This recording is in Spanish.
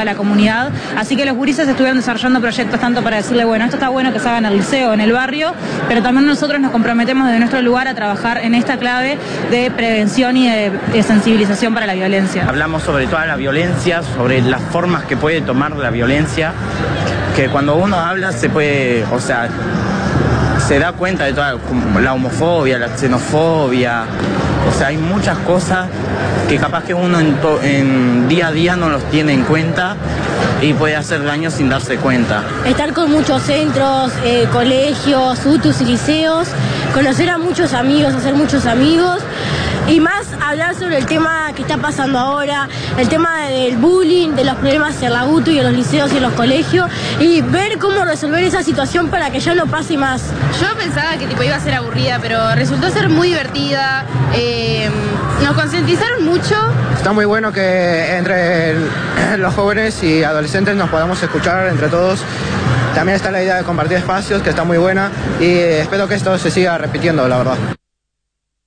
toda la comunidad. Así que los gurises estuvieron desarrollando proyectos tanto para decirle, bueno, esto está bueno que se haga en el liceo, en el barrio, pero también nosotros nos comprometemos desde nuestro lugar a trabajar en esta clave de prevención y de sensibilización para la violencia. Hablamos sobre toda la violencia, sobre las formas que puede tomar la violencia, que cuando uno habla se puede, o sea, se da cuenta de toda la homofobia, la xenofobia, o sea, hay muchas cosas que capaz que uno en día a día no los tiene en cuenta y puede hacer daño sin darse cuenta. Estar con muchos centros, colegios, UTUs y liceos, conocer a muchos amigos, hacer muchos amigos y más hablar sobre el tema que está pasando ahora, el tema del bullying, de los problemas en la UTU y en los liceos y en los colegios y ver cómo resolver esa situación para que ya no pase más. Yo pensaba que iba a ser aburrida, pero resultó ser muy divertida, nos concientizaron mucho. Está muy bueno que entre los jóvenes y adolescentes nos podamos escuchar entre todos. También está la idea de compartir espacios, que está muy buena, y espero que esto se siga repitiendo, la verdad.